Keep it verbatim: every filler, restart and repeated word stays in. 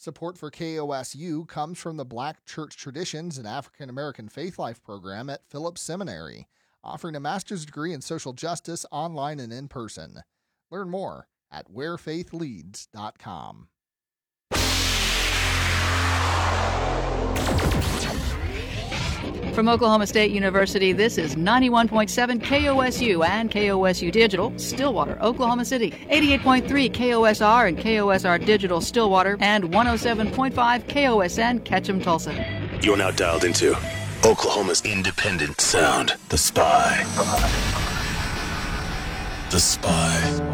Support for K O S U comes from the Black Church Traditions and African American Faith Life program at Phillips Seminary, offering a master's degree in social justice online and in person. Learn more at where faith leads dot com. From Oklahoma State University, this is ninety-one point seven K O S U and K O S U Digital, Stillwater, Oklahoma City, eighty-eight point three K O S R and K O S R Digital, Stillwater, and one oh seven point five K O S N, Ketchum, Tulsa. You're now dialed into Oklahoma's independent sound, The Spy. The Spy.